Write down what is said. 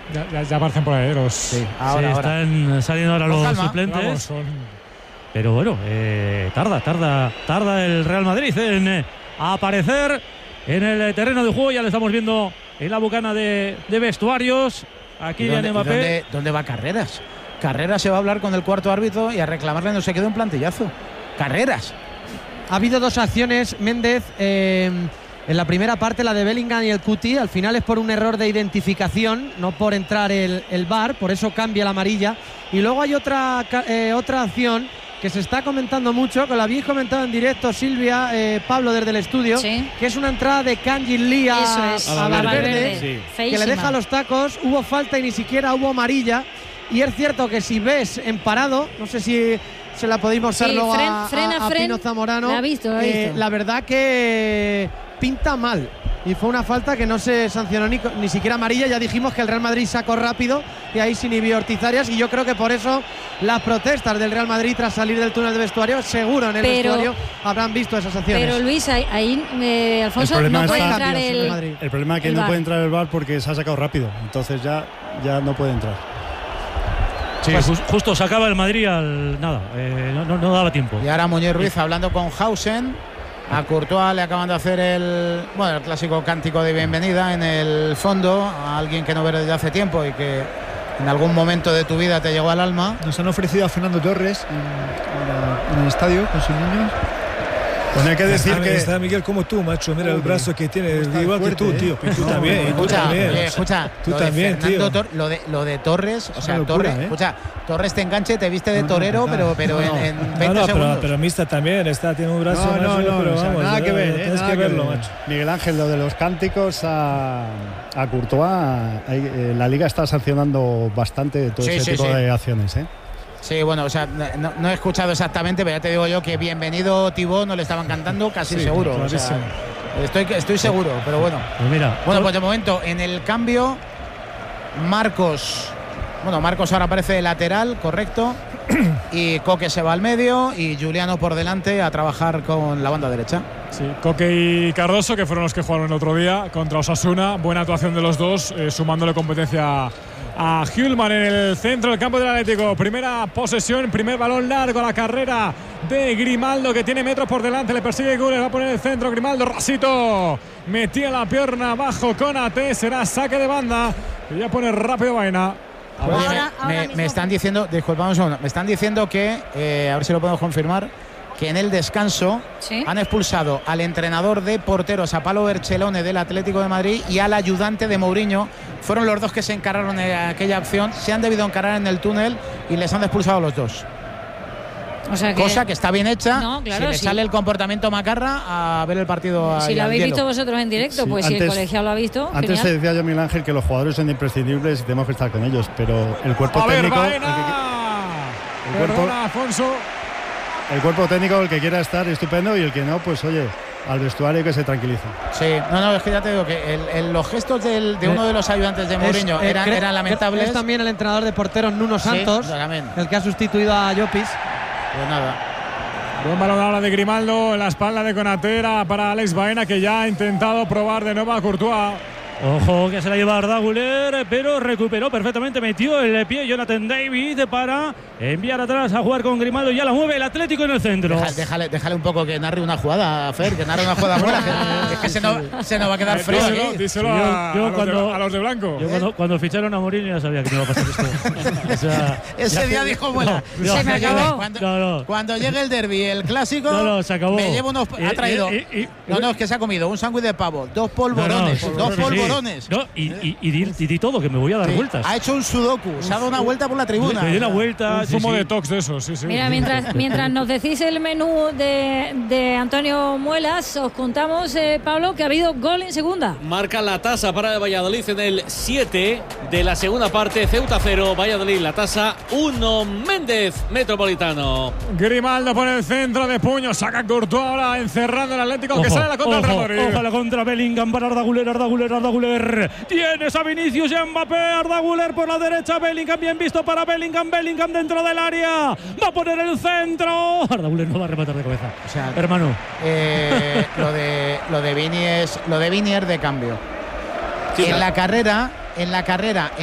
Ya aparecen por ahí los… Sí, ahora. Están saliendo ahora Con los calma. suplentes. Pero bueno, tarda el Real Madrid en aparecer en el terreno de juego. Ya lo estamos viendo en la bucana de vestuarios. Aquí Kylian Mbappé. ¿Dónde va Carreras? Carreras se va a hablar con el cuarto árbitro y a reclamarle no se quede un plantillazo. Carreras. Ha habido dos acciones, Méndez, en la primera parte, la de Bellingham y el Cuti. Al final es por un error de identificación, no por entrar el VAR, por eso cambia la amarilla. Y luego hay otra acción que se está comentando mucho, que lo habéis comentado en directo, Silvia, Pablo, desde el estudio, sí, que es una entrada de Kangin Lee a Valverde, que le deja los tacos. Hubo falta y ni siquiera hubo amarilla. Y es cierto que si ves en parado, no sé si se la podéis mostrar luego a Pino Zamorano, la ha visto. La verdad que pinta mal. Y fue una falta que no se sancionó ni siquiera amarilla. Ya dijimos que el Real Madrid sacó rápido y ahí sin inhibió Ortiz Arias. Y yo creo que por eso las protestas del Real Madrid tras salir del túnel de vestuario, seguro en el vestuario habrán visto esas acciones. Pero Luis, ahí Alfonso, no puede entrar el problema es que no puede entrar el VAR porque se ha sacado rápido. Entonces ya no puede entrar. Sí, pues justo sacaba el Madrid no daba tiempo. Y ahora Muñoz Ruiz hablando con Hausen. A Courtois le acaban de hacer el clásico cántico de bienvenida en el fondo, a alguien que no ves desde hace tiempo y que en algún momento de tu vida te llegó al alma. Nos han ofrecido a Fernando Torres en el estadio con sus niños. Pues hay que decir que está Miguel como tú, macho. Mira el brazo que tiene, igual que tú, tío. Tú también. Escucha, tú también, tío. Lo de Torres, o sea, locura, Torres, escucha, Torres te enganche, te viste de torero, pero en 20 segundos. Pero Mista también tiene un brazo. No, pero vamos, nada que ver. Tienes que verlo, macho. Miguel Ángel, lo de los cánticos a Courtois, la Liga está sancionando bastante todo ese tipo de acciones, Sí, bueno, o sea, no he escuchado exactamente, pero ya te digo yo que bienvenido Thibaut no le estaban cantando, casi seguro. O sea, estoy seguro, pero bueno. Pues mira. Bueno, pues de momento, en el cambio, Marcos ahora aparece de lateral, correcto. Y Coque se va al medio y Juliano por delante a trabajar con la banda derecha. Sí, Coque y Cardoso, que fueron los que jugaron el otro día contra Osasuna. Buena actuación de los dos, sumándole competencia a Hjulmand en el centro del campo del Atlético. Primera posesión, primer balón largo, la carrera de Grimaldo, que tiene metros por delante, le persigue Guller, va a poner el centro, Grimaldo, rasito, metía la pierna abajo con AT, será saque de banda y ya pone rápido Baena. Me están diciendo, disculpame un segundo, me están diciendo que, a ver si lo podemos confirmar, que en el descanso han expulsado al entrenador de porteros, a Palo Berchelone del Atlético de Madrid, y al ayudante de Mourinho. Fueron los dos que se encargaron en aquella acción, se han debido encargar en el túnel y les han expulsado a los dos. O sea cosa que está bien hecha. No, claro, si le sale el comportamiento macarra a ver el partido. Si lo habéis visto vosotros en directo, pues si el colegiado lo ha visto. Antes se decía yo, Miguel Ángel, que los jugadores son imprescindibles y tenemos que estar con ellos, pero el cuerpo técnico. Afonso. El cuerpo técnico, el que quiera estar, estupendo, y el que no, pues oye, al vestuario que se tranquilice. Sí, es que ya te digo que los gestos de uno de los ayudantes de Mourinho eran lamentables. Es también el entrenador de porteros Nuno Santos, el que ha sustituido a Llopis. Pues nada. Buen balón ahora de Grimaldo en la espalda de Konatera para Alex Baena, que ya ha intentado probar de nuevo a Courtois. Ojo, que se la lleva Arda Güler, pero recuperó perfectamente, metió el pie Jonathan David para enviar atrás a jugar con Grimaldo. Ya la mueve el Atlético en el centro. Déjale un poco que narre una jugada, Fer, que narre una jugada buena. Es que se nos va a quedar frío. Díselo a los de blanco. Yo cuando ficharon a Mourinho ya sabía que no iba a pasar esto. Ese día dijo, bueno, se me acabó. Cuando llegue el derbi, el clásico, se acabó. Me llevo unos. Ha traído. Es que se ha comido un sándwich de pavo, dos polvorones. Y di todo, que me voy a dar vueltas. Ha hecho un sudoku, se ha dado una vuelta por la tribuna. Me dio una vuelta. Un zumo de tox de esos, sí. Mira, mientras nos decís el menú de Antonio Muelas, os contamos, Pablo, que ha habido gol en segunda. Marca la tasa para el Valladolid en el 7 de la segunda parte. Ceuta 0, Valladolid la tasa 1. Méndez, Metropolitano. Grimaldo pone el centro de puño, saca Courtois ahora encerrando el Atlético, que sale la contra el Real Madrid. Ojo, la contra Bellingham para Arda Güler. Tienes a Vinicius y a Mbappé. Arda Güler por la derecha, Bellingham bien visto para Bellingham dentro del área, va a poner el centro. Arda Güler no va a rematar de cabeza, o sea, hermano. Lo de Vini es de cambio. Sí, en la carrera